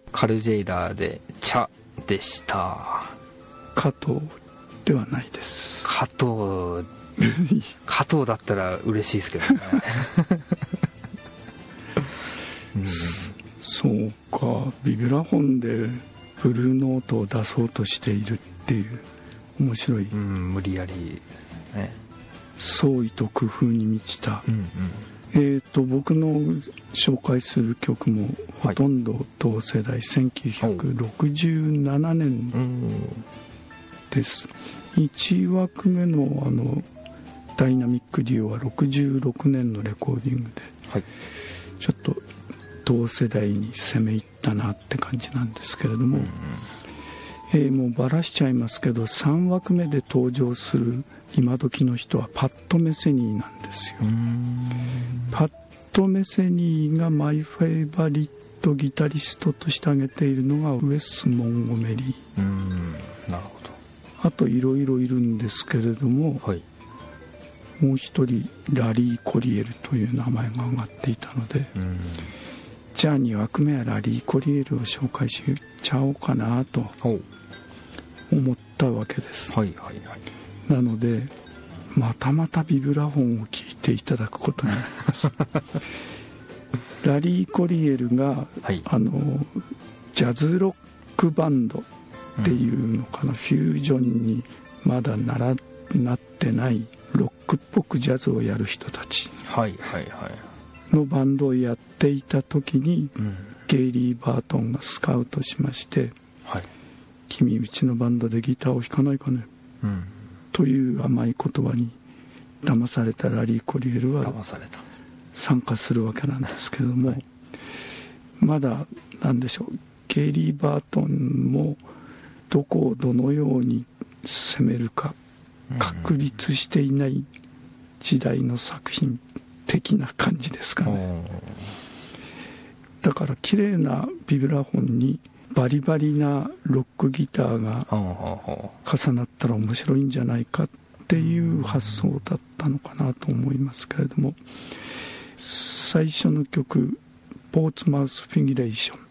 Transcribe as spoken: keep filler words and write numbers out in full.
カルジェイラーで茶でした。 加藤ではないです。 加藤加藤だったら嬉しいですけどね、うん、 そうか、ビブラフォンでブルーノートを出そうとしているっていう面白い、 うん、無理やりですね。 創意と工夫に満ちた、 うんうん、 えーと僕の紹介する曲もほとんど同世代、はい、せんきゅうひゃくろくじゅうななねんです。いちわくめのあのダイナミックデュオはろくじゅうろくねんのレコーディングで、はい、ちょっと同世代に攻め入ったなって感じなんですけれども、うんうん、えー、もうバラしちゃいますけどさんわくめで登場する今時の人はパット・メセニーなんですよ。うーん、パット・メセニーがマイフェイバリットギタリストとして挙げているのがウェス・モンゴメリー。 うーん、なるほど。 あといろいろいるんですけれども、はい、もう一人ラリー・コリエルという名前が挙がっていたので、うん、じゃあにわくめはラリー・コリエルを紹介しちゃおうかなと思ったわけです。はいはいはい。なのでまたまたビブラフォンを聴いていただくことになりますラリー・コリエルが、はい、あのジャズロックバンドっていうのかな、うん、フュージョンにまだならなってないロックっぽくジャズをやる人たちのバンドをやっていた時に、うん、ゲイリー・バートンがスカウトしまして、はい、君うちのバンドでギターを弾かないかね、うん、という甘い言葉に騙されたラリー・コリエルは参加するわけなんですけれども、はい、まだなんでしょう、ゲイリー・バートンもどこをどのように攻めるか確立していない時代の作品的な感じですかね。だから綺麗なビブラフォンにバリバリなロックギターが重なったら面白いんじゃないかっていう発想だったのかなと思いますけれども、最初の曲ポーツマウス・フィギュレーション、